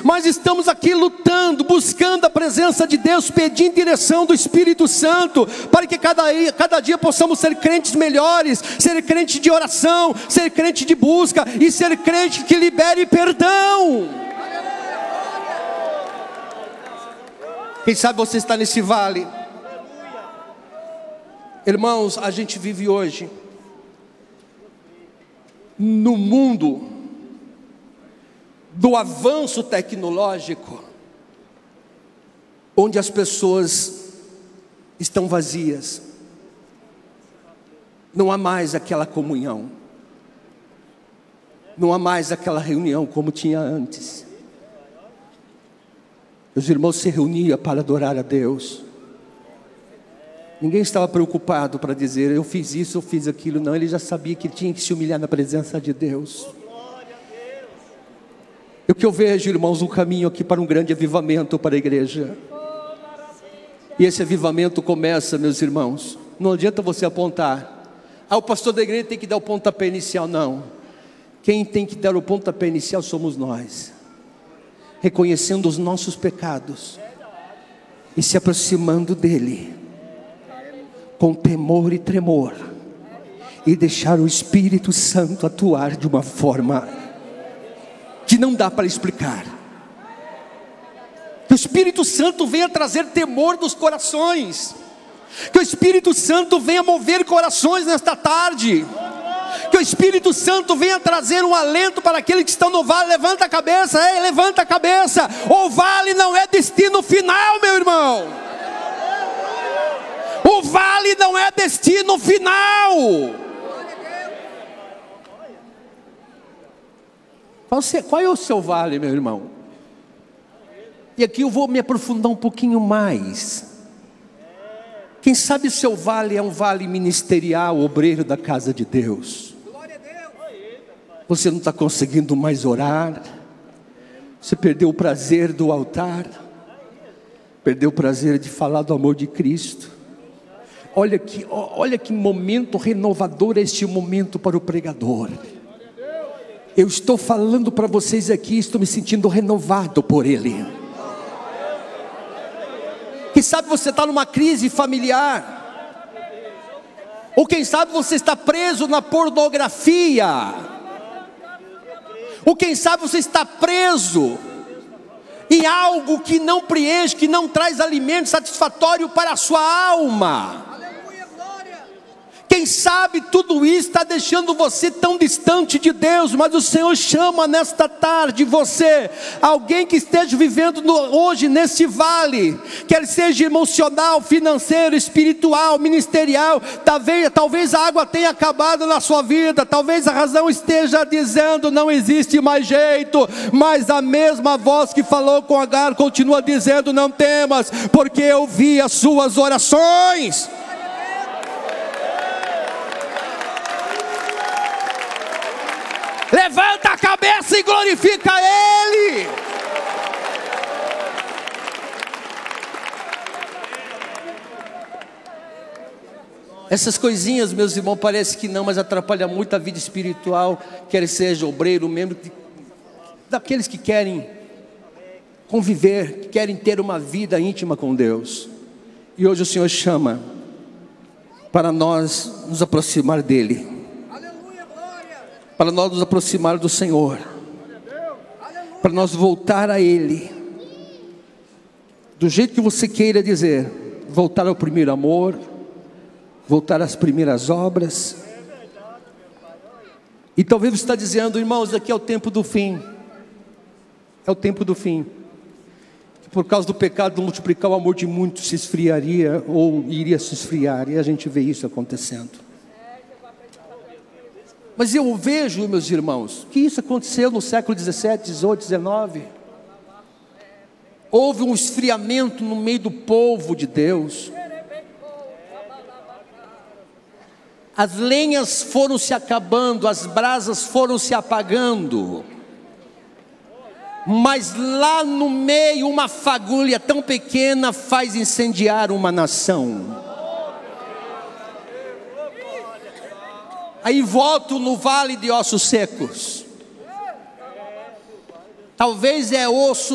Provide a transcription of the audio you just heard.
mas estamos aqui lutando, buscando a presença de Deus, pedindo direção do Espírito Santo, para que cada dia possamos ser crentes melhores, ser crente de oração, ser crente de busca, e ser crente que libere perdão. Quem sabe você está nesse vale. Irmãos, a gente vive hoje no mundo do avanço tecnológico, onde as pessoas estão vazias. Não há mais aquela comunhão, não há mais aquela reunião como tinha antes. Os irmãos se reuniam para adorar a Deus. Ninguém estava preocupado para dizer, eu fiz isso, eu fiz aquilo. Não, ele já sabia que tinha que se humilhar na presença de Deus. E o que eu vejo, irmãos, um caminho aqui para um grande avivamento para a igreja. E esse avivamento começa, meus irmãos, não adianta você apontar, o pastor da igreja tem que dar o pontapé inicial. Não, quem tem que dar o pontapé inicial somos nós, reconhecendo os nossos pecados e se aproximando dele com temor e tremor, e deixar o Espírito Santo atuar de uma forma que não dá para explicar. Que o Espírito Santo venha trazer temor nos corações, que o Espírito Santo venha mover corações nesta tarde, que o Espírito Santo venha trazer um alento para aqueles que estão no vale. Levanta a cabeça, levanta a cabeça. O vale não é destino final, meu irmão. O vale não é destino final. Qual é o seu vale, meu irmão? E aqui eu vou me aprofundar um pouquinho mais. Quem sabe o seu vale é um vale ministerial, obreiro da casa de Deus. Você não está conseguindo mais orar. Você perdeu o prazer do altar. Perdeu o prazer de falar do amor de Cristo. Olha que momento renovador este momento para o pregador. Eu estou falando para vocês aqui, estou me sentindo renovado por Ele. Quem sabe você está numa crise familiar, ou quem sabe você está preso na pornografia, ou quem sabe você está preso em algo que não preenche, que não traz alimento satisfatório para a sua alma. Quem sabe tudo isso está deixando você tão distante de Deus, mas o Senhor chama nesta tarde você, alguém que esteja vivendo hoje nesse vale, quer seja emocional, financeiro, espiritual, ministerial. Talvez a água tenha acabado na sua vida, talvez a razão esteja dizendo não existe mais jeito, mas a mesma voz que falou com Agar continua dizendo não temas, porque eu vi as suas orações. Levanta a cabeça e glorifica Ele. Essas coisinhas, meus irmãos, parece que não, mas atrapalha muito a vida espiritual, quer seja obreiro, membro, daqueles que querem conviver, que querem ter uma vida íntima com Deus. E hoje o Senhor chama para nós nos aproximar dEle, para nós nos aproximar do Senhor, para nós voltar a Ele, do jeito que você queira dizer, voltar ao primeiro amor, voltar às primeiras obras. E talvez você está dizendo, irmãos, aqui é o tempo do fim, é o tempo do fim, que por causa do pecado multiplicar o amor de muitos se esfriaria, ou iria se esfriar, e a gente vê isso acontecendo. Mas eu vejo, meus irmãos, que isso aconteceu no século 17, 18, 19. Houve um esfriamento no meio do povo de Deus. As lenhas foram se acabando, as brasas foram se apagando. Mas lá no meio, uma fagulha tão pequena faz incendiar uma nação. Aí volto no vale de ossos secos. Talvez é osso